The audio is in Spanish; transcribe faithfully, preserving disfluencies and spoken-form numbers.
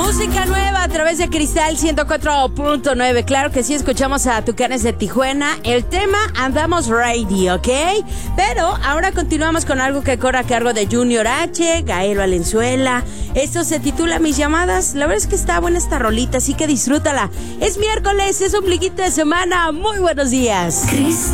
Música nueva a través de Cristal ciento cuatro punto nueve. Claro que sí, escuchamos a Tucanes de Tijuana. El tema Andamos Radio, ¿ok? Pero ahora continuamos con algo que corre a cargo de Junior H, Gael Valenzuela. Esto se titula Mis Llamadas. La verdad es que está buena esta rolita, así que disfrútala. Es miércoles, es ombliguito de semana. Muy buenos días.